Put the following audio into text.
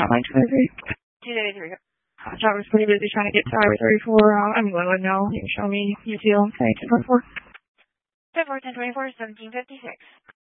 Hotline 23. 233. Job was pretty busy trying to get to Highway 34. I'm Glenwood now. You can show me UTL. Okay, 1044. 10-4, 10-24, 1756.